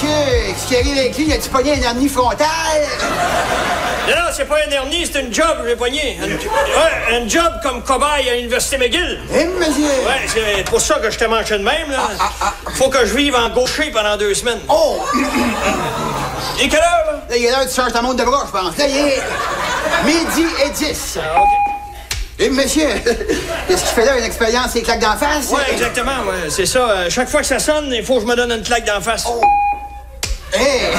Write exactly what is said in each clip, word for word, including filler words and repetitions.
monsieur, ce qui arrive avec lui, il a-tu pogné un hernie frontale? Non, non, c'est pas un hernie, c'est une job, j'ai pogné. Un, ouais, un job comme cobaye à l'Université McGill. Eh, monsieur? Ouais, c'est pour ça que je t'ai mangé de même, là. Ah, ah, ah. Faut que je vive en gaucher pendant deux semaines. Oh! Il est quelle heure, là? Là, il est l'heure du change ta montre de bras, je pense. Là, il est midi et dix. Ah, OK. Eh, monsieur, qu'est-ce qu'il fait là, une expérience, et claque d'en face? Ouais, exactement, ouais, c'est ça. Euh, chaque fois que ça sonne, il faut que je me donne une claque d'en face. Oh! Hey!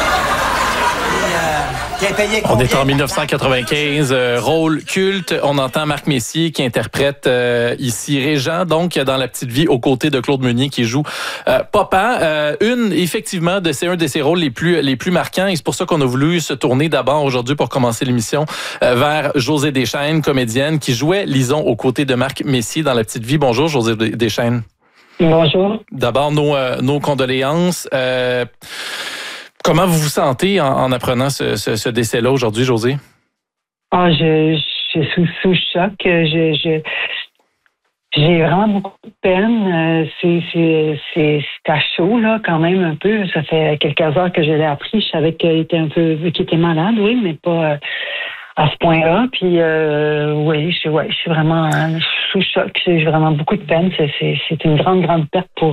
On est en dix-neuf cent quatre-vingt-quinze, euh, rôle culte. On entend Marc Messier qui interprète euh, ici Régent, donc dans La Petite Vie, aux côtés de Claude Meunier qui joue euh, Papa. Euh, une, effectivement, de c'est un de ses rôles les plus les plus marquants. Et c'est pour ça qu'on a voulu se tourner d'abord aujourd'hui pour commencer l'émission euh, vers Josée Deschênes, comédienne, qui jouait Lison aux côtés de Marc Messier dans La Petite Vie. Bonjour, Josée Deschênes. Bonjour. D'abord, nos, euh, nos condoléances. Euh, Comment vous vous sentez en, en apprenant ce, ce, ce décès-là aujourd'hui, Josée? Ah, je, je suis sous choc. Je, je, j'ai vraiment beaucoup de peine. C'est, c'est, c'est, c'est à chaud, là, quand même, un peu. Ça fait quelques heures que je l'ai appris. Je savais qu'il était un peu, qu'il était malade, oui, mais pas à ce point-là. Puis, euh, oui, je, ouais, je suis vraiment sous choc. J'ai vraiment beaucoup de peine. C'est, c'est, c'est une grande, grande perte pour...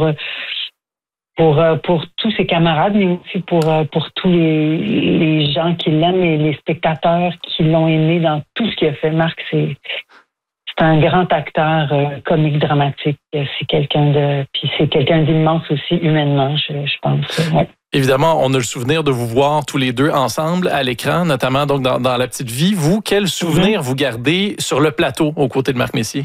Pour, pour tous ses camarades, mais aussi pour, pour tous les, les gens qui l'aiment et les spectateurs qui l'ont aimé dans tout ce qu'il a fait. Marc, c'est, c'est un grand acteur euh, comique dramatique. C'est quelqu'un de, puis c'est quelqu'un d'immense aussi humainement, je, je pense. Ouais. Évidemment, on a le souvenir de vous voir tous les deux ensemble à l'écran, notamment donc dans, dans La Petite Vie. Vous, quel souvenir mm-hmm. vous gardez sur le plateau aux côtés de Marc Messier?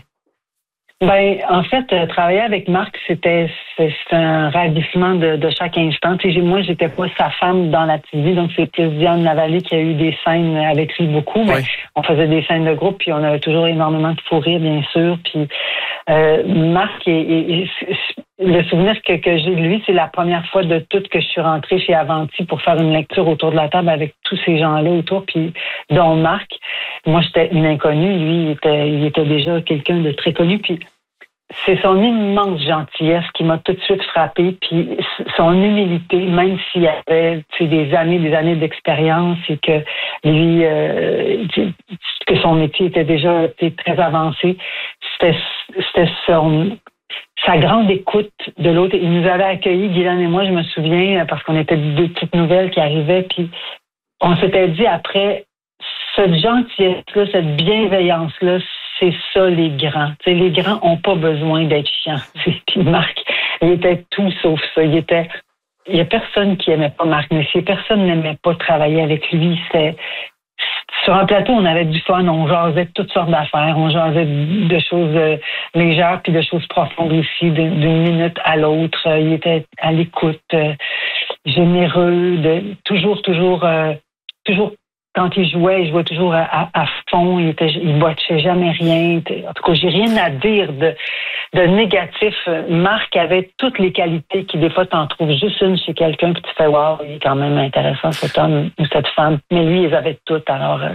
Ben, en fait, euh, travailler avec Marc, c'était c'est, c'est un ravissement de, de chaque instant. Tu sais, moi, j'étais pas sa femme dans La Petite Vie, donc c'est plus Diane Lavallée qui a eu des scènes avec lui beaucoup. Mais oui. On faisait des scènes de groupe, puis on avait toujours énormément de fou rire, bien sûr. Puis euh, Marc, et, et, et, le souvenir que, que j'ai de lui, c'est la première fois de tout que je suis rentrée chez Avanti pour faire une lecture autour de la table avec tous ces gens-là autour, puis dont Marc. Moi, j'étais une inconnue. Lui, il était, il était déjà quelqu'un de très connu, puis c'est son immense gentillesse qui m'a tout de suite frappée, puis son humilité, même s'il avait des années, des années d'expérience et que lui, euh, que son métier était déjà très avancé, c'était, c'était son, sa grande écoute de l'autre. Il nous avait accueillis, Guylaine et moi, je me souviens, parce qu'on était deux petites nouvelles qui arrivaient, puis on s'était dit après, cette gentillesse-là, cette bienveillance-là, c'est ça, les grands. T'sais, les grands n'ont pas besoin d'être chiants. Puis Marc, il était tout sauf ça. Il était... Il n'y a personne qui aimait pas Marc Messier. Personne n'aimait pas travailler avec lui. C'est... Sur un plateau, on avait du fun. On jasait de toutes sortes d'affaires. On jasait de choses euh, légères puis de choses profondes aussi, de, d'une minute à l'autre. Il était à l'écoute, euh, généreux, de, toujours, toujours, euh, toujours quand il jouait, il jouait toujours à, à fond. Il était, il botchait jamais rien. En tout cas, j'ai rien à dire de, de négatif. Marc avait toutes les qualités qui, des fois, t'en trouves juste une chez quelqu'un, puis tu fais, wow, il est quand même intéressant, cet homme ou cette femme. Mais lui, ils avaient toutes. Alors, euh,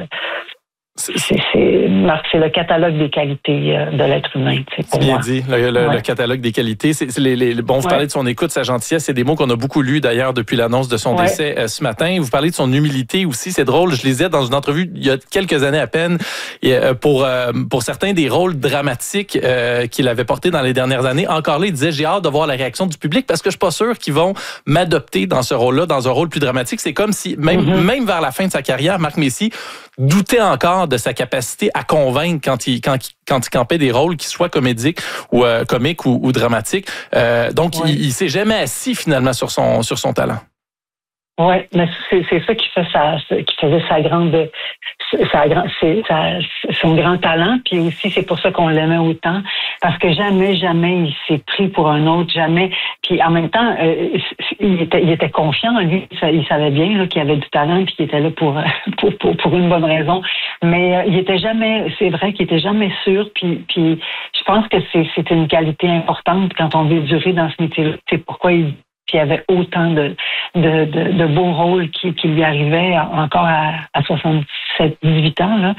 c'est, c'est, Marc, c'est le catalogue des qualités euh, de l'être humain. C'est bien moi. dit, le, le, ouais. le catalogue des qualités. C'est, c'est les, les, bon, vous ouais. parlez de son écoute, sa gentillesse, c'est des mots qu'on a beaucoup lus d'ailleurs depuis l'annonce de son ouais. décès euh, ce matin. Vous parlez de son humilité aussi, c'est drôle. Je lisais dans une entrevue il y a quelques années à peine et, euh, pour euh, pour certains des rôles dramatiques euh, qu'il avait portés dans les dernières années. Encore là, il disait, j'ai hâte de voir la réaction du public parce que je suis pas sûr qu'ils vont m'adopter dans ce rôle-là, dans un rôle plus dramatique. C'est comme si, même, mm-hmm. même vers la fin de sa carrière, Marc Messier doutait encore de sa capacité à convaincre quand il, quand, quand il campait des rôles qui soient comédiques ou euh, comiques ou, ou dramatiques. Euh, donc, ouais. il, il s'est jamais assis finalement sur son, sur son talent. Oui, mais c'est, c'est ça qui fait sa, qui faisait sa grande, sa, c'est, sa, son grand talent. Puis aussi, c'est pour ça qu'on l'aimait autant, parce que jamais, jamais il s'est pris pour un autre, jamais. Puis en même temps, euh, il était, il était confiant. Lui, il savait bien là, qu'il avait du talent, puis qu'il était là pour, pour, pour, pour une bonne raison. Mais euh, il était jamais, c'est vrai qu'il était jamais sûr. Puis, puis je pense que c'est, c'est une qualité importante quand on veut durer dans ce métier-là. C'est pourquoi il Puis il y avait autant de, de, de, de beaux rôles qui, qui lui arrivaient encore à, à soixante-sept, dix-huit ans. Là.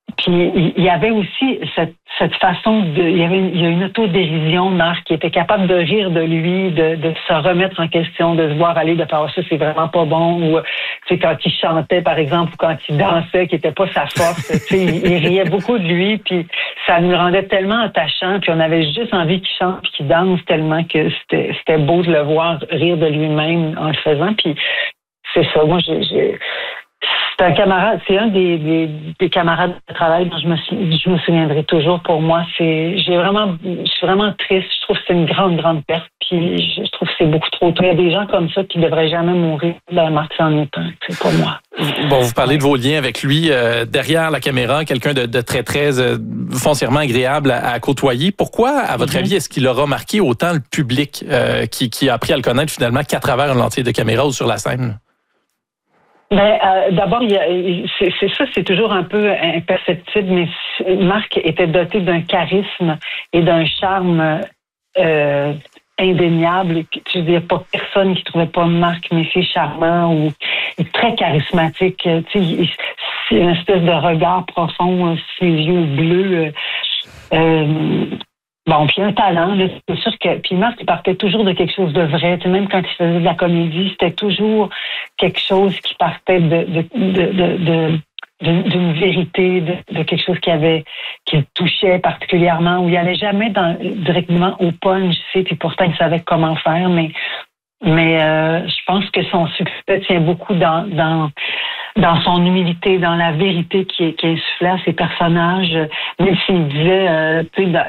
Puis il y avait aussi cette, cette façon de, il y avait il y a une autodérision, Marc, qui était capable de rire de lui, de, de se remettre en question, de se voir aller de par ça, c'est vraiment pas bon, ou tu sais quand il chantait par exemple, ou quand il dansait, qui était pas sa force, tu sais, il, il riait beaucoup de lui, puis ça nous rendait tellement attachant, puis on avait juste envie qu'il chante, puis qu'il danse tellement que c'était c'était beau de le voir rire de lui-même en le faisant, puis c'est ça, moi j'ai, j'ai c'est un camarade, c'est un des, des, des camarades de travail dont je me, je me souviendrai toujours. Pour moi, c'est, j'ai vraiment, je suis vraiment triste. Je trouve que c'est une grande, grande perte. Puis je trouve que c'est beaucoup trop tôt. Il y a des gens comme ça qui ne devraient jamais mourir. Ben, Marc, c'en est un, c'est pour moi. Bon, vous parlez de vos liens avec lui euh, derrière la caméra, quelqu'un de, de très, très euh, foncièrement agréable à, à côtoyer. Pourquoi, à votre mm-hmm. avis, est-ce qu'il aura marqué autant le public euh, qui, qui a appris à le connaître finalement qu'à travers un lentille de caméra ou sur la scène? Ben, euh, d'abord, il y a, c'est, c'est ça, c'est toujours un peu imperceptible, mais Marc était doté d'un charisme et d'un charme euh, indéniable. Je veux dire, pas personne qui trouvait pas Marc Messier charmant ou très charismatique. Tu sais, c'est une espèce de regard profond, ses yeux bleus. Euh, Bon, puis un talent, là, c'est sûr que... Puis Marc, il partait toujours de quelque chose de vrai. Tu sais, même quand il faisait de la comédie, c'était toujours quelque chose qui partait de, de, de, de, de, de d'une vérité, de, de quelque chose qui avait, qui le touchait particulièrement, où il allait jamais dans, directement au punch, tu sais, puis pourtant il savait comment faire, mais, mais euh, je pense que son succès tient beaucoup dans, dans, dans son humilité, dans la vérité qui, qui insufflait à ses personnages, même s'il disait, euh, tu sais, dans,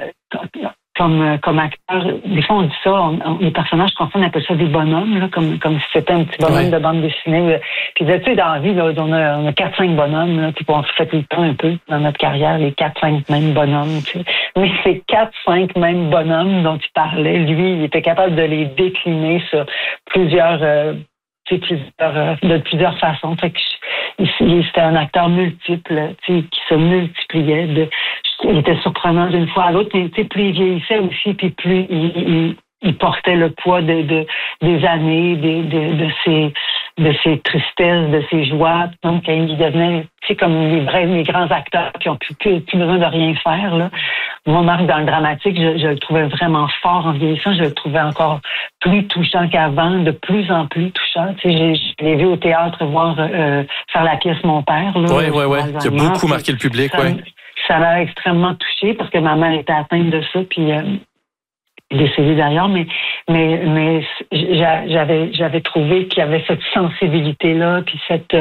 comme comme acteur, des fois on dit ça, on, on, les personnages qu'on fait, on appelle ça des bonhommes, là, comme comme si c'était un petit bonhomme ouais. de bande dessinée. Puis tu sais, dans la vie, là, on a, on a quatre cinq bonhommes, là, puis on se fait tout le temps un peu dans notre carrière, les quatre cinq mêmes bonhommes. Tu sais. Mais ces quatre cinq mêmes bonhommes dont tu parlais, lui, il était capable de les décliner sur plusieurs, euh, tu sais, plusieurs euh, de plusieurs façons. Fait que il, il, c'était un acteur multiple, tu sais, qui se multipliait. De, il était surprenant d'une fois à l'autre, mais tu sais, plus il vieillissait aussi, puis plus il, il, il portait le poids de, de des années, de, de, de ses de ses tristesses, de ses joies. Donc, il devenait, tu sais, comme les vrais, les grands acteurs qui ont plus, plus, plus besoin de rien faire, là. Moi, Marc, dans le dramatique, je, je le trouvais vraiment fort en vieillissant. Je le trouvais encore plus touchant qu'avant, de plus en plus touchant. Tu sais, j'ai, je l'ai vu au théâtre voir euh, faire la pièce Mon Père. Oui, oui, oui. Qui a beaucoup marqué le public, oui. Ça m'a extrêmement touchée parce que ma mère était atteinte de ça, puis euh, décédée d'ailleurs, mais mais mais j'avais j'avais trouvé qu'il y avait cette sensibilité-là, puis cette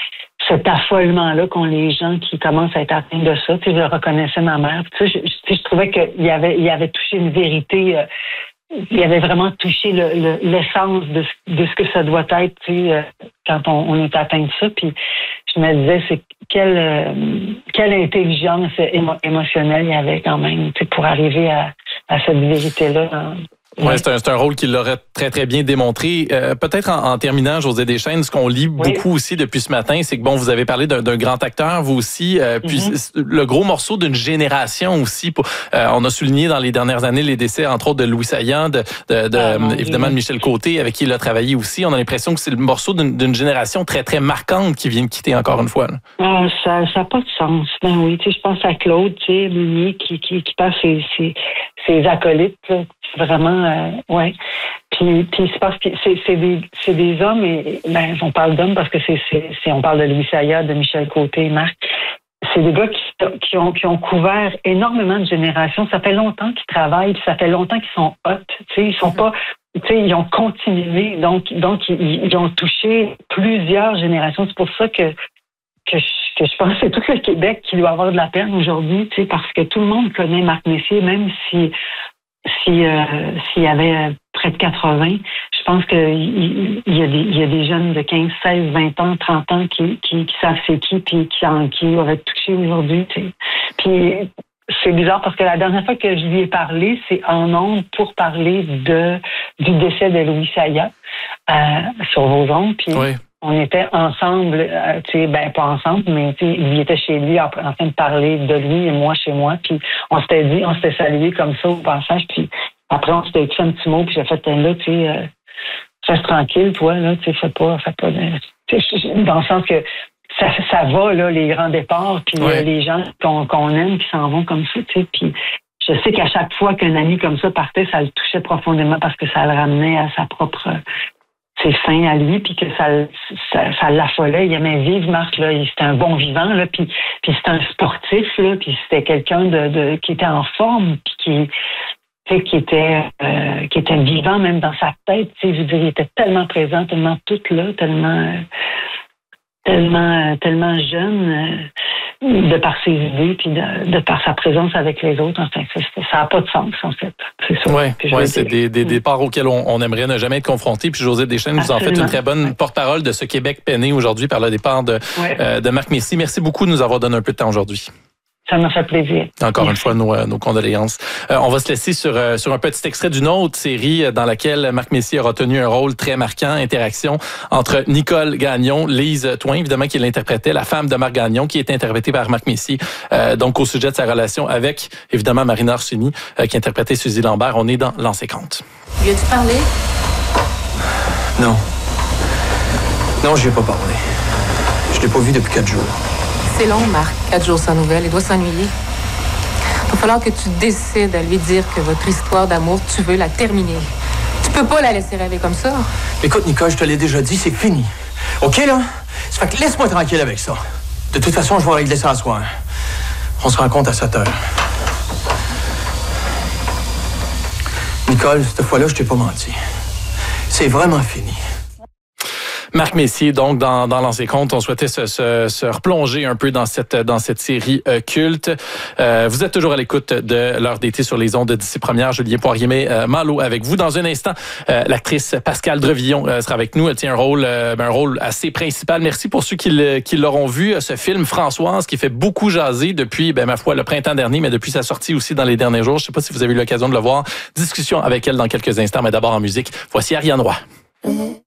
cet affolement-là qu'ont les gens qui commencent à être atteints de ça. Tu sais, je reconnaissais ma mère. Tu sais, je, je, je trouvais qu'il avait il avait touché une vérité. Euh, il avait vraiment touché le, le, l'essence de ce, de ce que ça doit être, tu sais, euh, quand on, on est atteint de ça. Puis je me disais, c'est quelle euh, quelle intelligence émo- émotionnelle il y avait quand même, tu sais, pour arriver à, à cette vérité-là. Dans, Oui, ouais, c'est un, c'est un rôle qu'il l'aurait très, très bien démontré. Euh, peut-être en, en terminant, José Deschênes, ce qu'on lit oui. beaucoup aussi depuis ce matin, c'est que, bon, vous avez parlé d'un, d'un grand acteur, vous aussi, euh, puis mm-hmm. le gros morceau d'une génération aussi. Pour, euh, on a souligné dans les dernières années les décès, entre autres, de Louis Saillant, de, de, de ah, évidemment, de Michel Côté, avec qui il a travaillé aussi. On a l'impression que c'est le morceau d'une, d'une génération très, très marquante qui vient de quitter encore une fois. Là. Ah, ça n'a pas de sens. Ben oui, tu sais, je pense à Claude, tu sais, Meunier, qui, qui, qui passe ses, ses, ses acolytes, là. Vraiment, euh, ouais. Puis, puis c'est parce que c'est, c'est des, c'est des hommes et ben, on parle d'hommes parce que c'est, c'est, c'est on parle de Louis Saillant, de Michel Côté, Marc. C'est des gars qui, qui ont, qui ont couvert énormément de générations. Ça fait longtemps qu'ils travaillent, puis ça fait longtemps qu'ils sont hot. Tu sais, ils sont pas, tu sais, ils ont continué, donc, donc ils, ils ont touché plusieurs générations. C'est pour ça que que je, que je pense que c'est tout le Québec qui doit avoir de la peine aujourd'hui, tu sais, parce que tout le monde connaît Marc Messier, même si Si euh, s'il y avait euh, près de quatre-vingts, je pense que il, il y a des il y a des jeunes de quinze, seize, vingt ans, trente ans qui qui, qui savent c'est qui puis qui en qui auraient touché aujourd'hui. Tu sais. Puis c'est bizarre parce que la dernière fois que je lui ai parlé, c'est en ondes pour parler de du décès de Louis Saillant euh, sur vos ondes. Puis oui. On était ensemble, euh, tu sais, ben pas ensemble, mais tu sais, il était chez lui en, en train de parler de lui et moi chez moi, puis on s'était dit, on s'était salué comme ça au passage, puis après on s'était écrit un petit mot, puis j'ai fait là, tu sais, euh, reste tranquille, toi là, tu sais, fais pas, fais pas, de, dans le sens que ça, ça va, là, les grands départs, puis ouais. euh, les gens qu'on, qu'on aime qui s'en vont comme ça, tu sais, puis je sais qu'à chaque fois qu'un ami comme ça partait, ça le touchait profondément parce que ça le ramenait à sa propre... ses fins à lui, puis que ça, ça, ça l'affolait. Il aimait vivre, Marc, là. C'était un bon vivant, là, puis, puis c'était un sportif, là, puis c'était quelqu'un de, de qui était en forme, puis qui... Tu sais, qui était euh, qui était vivant même dans sa tête, tu sais, je veux dire, il était tellement présent, tellement tout là, tellement euh, tellement euh, tellement jeune euh, de par ses idées puis de, de par sa présence avec les autres. Enfin, ça n'a pas de sens en fait. C'est ça. Ouais, ouais, c'est des, des départs auxquels on, on aimerait ne jamais être confronté. Puis Josée Deschênes, vous en faites une très bonne ouais. porte-parole de ce Québec peiné aujourd'hui par le départ de ouais. euh, de Marc Messier. Merci beaucoup de nous avoir donné un peu de temps aujourd'hui. Ça m'a fait plaisir. Encore Merci. une fois, nos, nos condoléances. Euh, on va se laisser sur, euh, sur un petit extrait d'une autre série dans laquelle Marc Messier aura tenu un rôle très marquant, interaction entre Nicole Gagnon, Lise Twain, évidemment, qui l'interprétait, la femme de Marc Gagnon, qui est interprétée par Marc Messier, euh, donc au sujet de sa relation avec, évidemment, Marina Orsini, euh, qui interprétait Suzy Lambert. On est dans L'An cinquante. Lui as-tu parlé? Non. Non, je lui ai pas parlé. Je l'ai pas vu depuis quatre jours. C'est long, Marc. Quatre jours sans nouvelles. Il doit s'ennuyer. Il va falloir que tu décides à lui dire que votre histoire d'amour, tu veux la terminer. Tu peux pas la laisser rêver comme ça. Écoute, Nicole, je te l'ai déjà dit, c'est fini. OK, là? Ça fait que laisse-moi tranquille avec ça. De toute façon, je vais régler ça à soir. On se rencontre à sept heures. Nicole, cette fois-là, je t'ai pas menti. C'est vraiment fini. Marc Messier, donc, dans, dans Lancer Compte, on souhaitait se, se, se replonger un peu dans cette, dans cette série euh, culte. Euh, vous êtes toujours à l'écoute de l'heure d'été sur les ondes d'ici première. Julien Poirier, euh, Malo avec vous. Dans un instant, euh, l'actrice Pascale Drevillon euh, sera avec nous. Elle tient un rôle, euh, un rôle assez principal. Merci pour ceux qui, qui l'auront vu. Ce film Françoise qui fait beaucoup jaser depuis, ben, ma foi, le printemps dernier, mais depuis sa sortie aussi dans les derniers jours. Je ne sais pas si vous avez eu l'occasion de le voir. Discussion avec elle dans quelques instants, mais d'abord en musique. Voici Ariane Roy. Mm-hmm.